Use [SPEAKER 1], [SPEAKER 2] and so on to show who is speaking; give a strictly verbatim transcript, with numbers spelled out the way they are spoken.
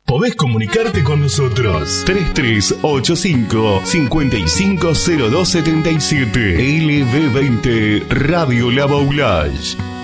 [SPEAKER 1] podés comunicarte con nosotros. tres tres ocho cinco, cinco cinco cero dos siete siete. L B veinte Radio La Baulage.